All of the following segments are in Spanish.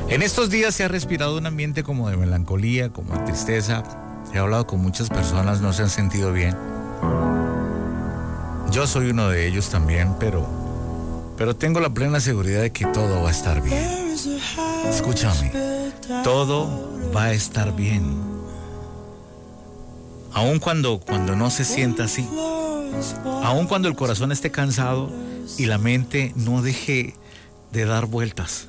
En estos días se ha respirado un ambiente como de melancolía, como de tristeza. He hablado con muchas personas, no se han sentido bien. Yo soy uno de ellos también, pero tengo la plena seguridad de que todo va a estar bien. Escúchame, todo va a estar bien. Aun cuando no se sienta así, aun cuando el corazón esté cansado y la mente no deje de dar vueltas,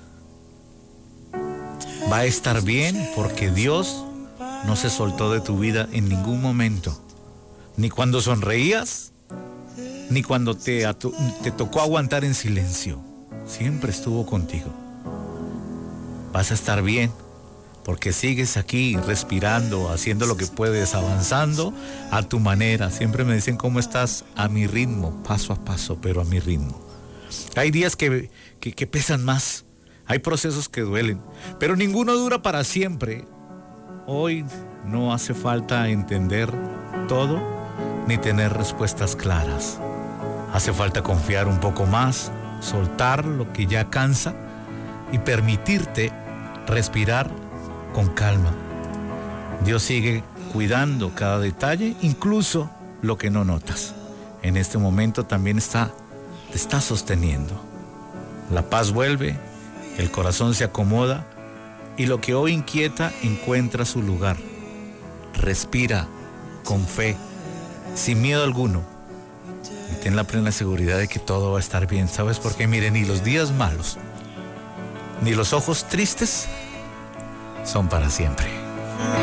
va a estar bien porque Dios no se soltó de tu vida en ningún momento, ni cuando sonreías, ni cuando te tocó aguantar en silencio. Siempre estuvo contigo. Vas a estar bien porque sigues aquí respirando, haciendo lo que puedes, avanzando a tu manera. Siempre me dicen cómo estás, a mi ritmo, paso a paso, pero a mi ritmo. Hay días que pesan más, hay procesos que duelen, pero ninguno dura para siempre. Hoy no hace falta entender todo ni tener respuestas claras. Hace falta confiar un poco más, soltar lo que ya cansa y permitirte respirar con calma. Dios sigue cuidando cada detalle, incluso lo que no notas. En este momento también te está sosteniendo. La paz vuelve, el corazón se acomoda y lo que hoy inquieta encuentra su lugar. Respira con fe, sin miedo alguno, y ten la plena seguridad de que todo va a estar bien. ¿Sabes por qué? Miren, ni los días malos, ni los ojos tristes son para siempre.